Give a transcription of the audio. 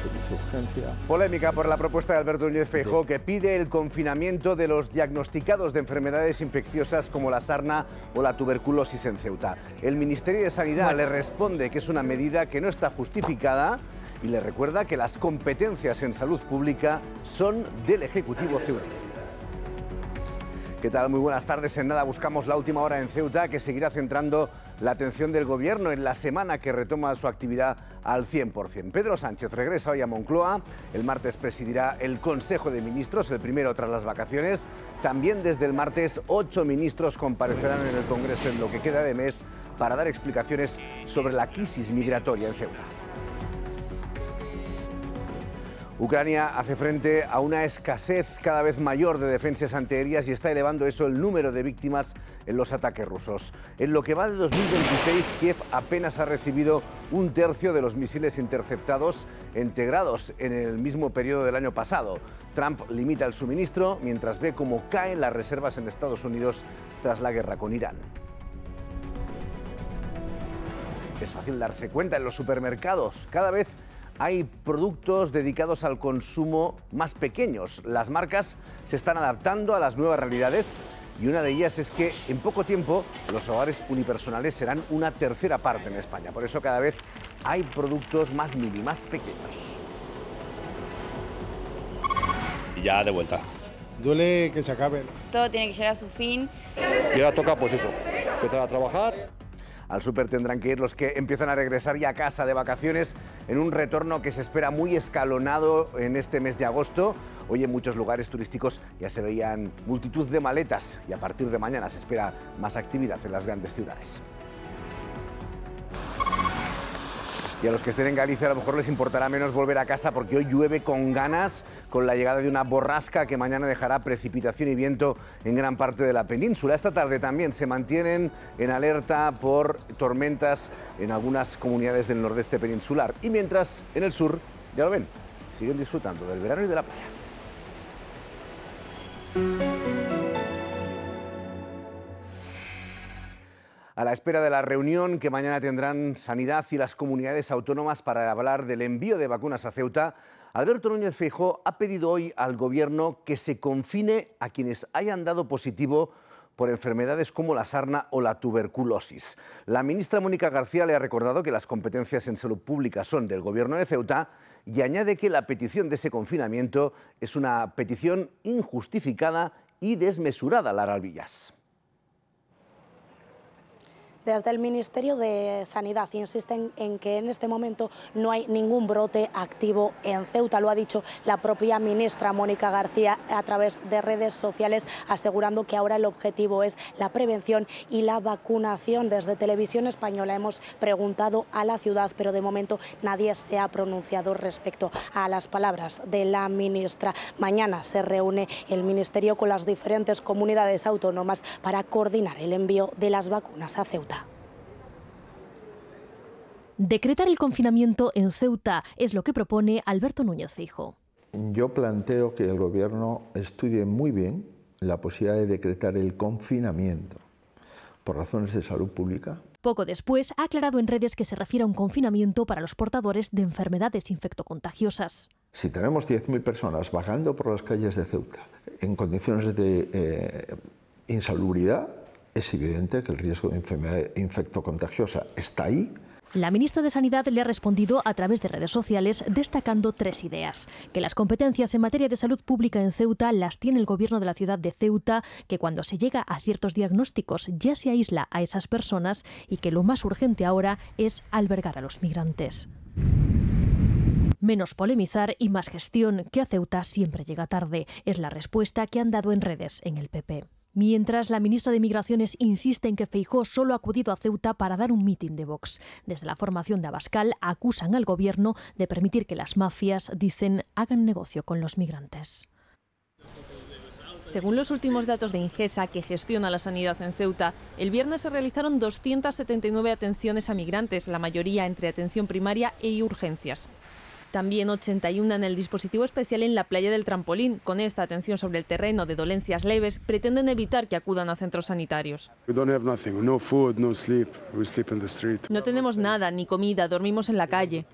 Polémica por la propuesta de Alberto Núñez Feijóo, que pide el confinamiento de los diagnosticados de enfermedades infecciosas como la sarna o la tuberculosis en Ceuta. El Ministerio de Sanidad le responde que es una medida que no está justificada y le recuerda que las competencias en salud pública son del Ejecutivo ceutí. ¿Qué tal? Muy buenas tardes. En nada buscamos la última hora en Ceuta, que seguirá centrando la atención del Gobierno en la semana que retoma su actividad al 100%. Pedro Sánchez regresa hoy a Moncloa. El martes presidirá el Consejo de Ministros, el primero tras las vacaciones. También desde el martes 8 ministros comparecerán en el Congreso en lo que queda de mes para dar explicaciones sobre la crisis migratoria en Ceuta. Ucrania hace frente a una escasez cada vez mayor de defensas antiaéreas y está elevando eso el número de víctimas en los ataques rusos. En lo que va de 2026, Kiev apenas ha recibido un tercio de los misiles interceptados integrados en el mismo periodo del año pasado. Trump limita el suministro mientras ve cómo caen las reservas en Estados Unidos tras la guerra con Irán. Es fácil darse cuenta en los supermercados. Cada vez hay productos dedicados al consumo más pequeños. Las marcas se están adaptando a las nuevas realidades y una de ellas es que en poco tiempo los hogares unipersonales serán una tercera parte en España. Por eso cada vez hay productos más mini, más pequeños. Y ya de vuelta. Duele que se acabe. Todo tiene que llegar a su fin. Y ahora toca, pues eso, empezar a trabajar. Al súper tendrán que ir los que empiezan a regresar ya a casa de vacaciones en un retorno que se espera muy escalonado en este mes de agosto. Hoy en muchos lugares turísticos ya se veían multitud de maletas y a partir de mañana se espera más actividad en las grandes ciudades. Y a los que estén en Galicia a lo mejor les importará menos volver a casa porque hoy llueve con ganas, con la llegada de una borrasca que mañana dejará precipitación y viento en gran parte de la península. Esta tarde también se mantienen en alerta por tormentas en algunas comunidades del nordeste peninsular. Y mientras, en el sur, ya lo ven, siguen disfrutando del verano y de la playa. A la espera de la reunión que mañana tendrán Sanidad y las comunidades autónomas para hablar del envío de vacunas a Ceuta, Alberto Núñez Feijóo ha pedido hoy al Gobierno que se confine a quienes hayan dado positivo por enfermedades como la sarna o la tuberculosis. La ministra Mónica García le ha recordado que las competencias en salud pública son del Gobierno de Ceuta y añade que la petición de ese confinamiento es una petición injustificada y desmesurada. Lara Albillas. Desde el Ministerio de Sanidad insisten en que en este momento no hay ningún brote activo en Ceuta. Lo ha dicho la propia ministra Mónica García a través de redes sociales, asegurando que ahora el objetivo es la prevención y la vacunación. Desde Televisión Española hemos preguntado a la ciudad, pero de momento nadie se ha pronunciado respecto a las palabras de la ministra. Mañana se reúne el Ministerio con las diferentes comunidades autónomas para coordinar el envío de las vacunas a Ceuta. Decretar el confinamiento en Ceuta es lo que propone Alberto Núñez Feijóo. Yo planteo que el Gobierno estudie muy bien la posibilidad de decretar el confinamiento por razones de salud pública. Poco después ha aclarado en redes que se refiere a un confinamiento para los portadores de enfermedades infectocontagiosas. Si tenemos 10.000 personas vagando por las calles de Ceuta en condiciones de insalubridad, es evidente que el riesgo de enfermedad infectocontagiosa está ahí. La ministra de Sanidad le ha respondido a través de redes sociales destacando 3 ideas. Que las competencias en materia de salud pública en Ceuta las tiene el Gobierno de la ciudad de Ceuta, que cuando se llega a ciertos diagnósticos ya se aísla a esas personas y que lo más urgente ahora es albergar a los migrantes. Menos polemizar y más gestión, que a Ceuta siempre llega tarde. Es la respuesta que han dado en redes en el PP. Mientras, la ministra de Migraciones insiste en que Feijóo solo ha acudido a Ceuta para dar un mitin de Vox. Desde la formación de Abascal acusan al Gobierno de permitir que las mafias, dicen, hagan negocio con los migrantes. Según los últimos datos de Ingesa, que gestiona la sanidad en Ceuta, el viernes se realizaron 279 atenciones a migrantes, la mayoría entre atención primaria e urgencias. También 81 en el dispositivo especial en la playa del Trampolín. Con esta atención sobre el terreno de dolencias leves, pretenden evitar que acudan a centros sanitarios. No tenemos nada, ni comida, dormimos en la calle.